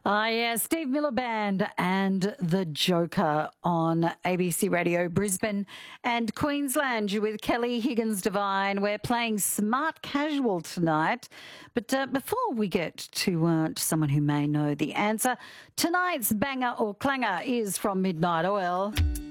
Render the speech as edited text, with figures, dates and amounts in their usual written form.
Yeah, Steve Miller Band and The Joker on ABC Radio Brisbane and Queensland. You're with Kelly Higgins Devine. We're playing Smart Casual tonight. But before we get to someone who may know the answer, tonight's banger or clanger is from Midnight Oil.